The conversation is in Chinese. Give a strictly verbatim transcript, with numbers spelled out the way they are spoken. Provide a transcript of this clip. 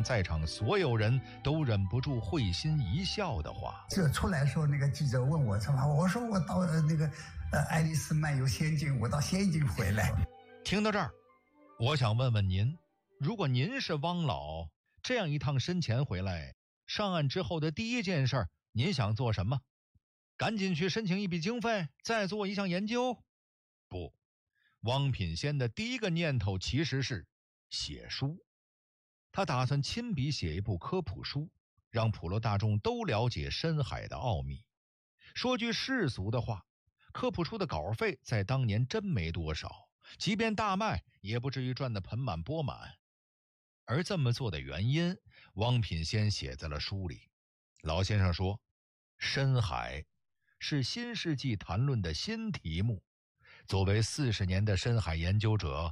在场所有人都忍不住会心一笑的话。 这出来的时候，那个记者问我什么？我说我到呃那个呃爱丽丝漫游仙境，我到仙境回来。 听到这儿，我想问问您，如果您是汪老，这样一趟深潜回来，上岸之后的第一件事，您想做什么？赶紧去申请一笔经费，再做一项研究？不，汪品仙的第一个念头其实是写书。他打算亲笔写一部科普书，让普罗大众都了解深海的奥秘。说句世俗的话，科普书的稿费在当年真没多少，即便大卖也不至于赚得盆满钵满。而这么做的原因，汪品仙写在了书里。老先生说，深海是新世纪谈论的新题目。作为四十年的深海研究者，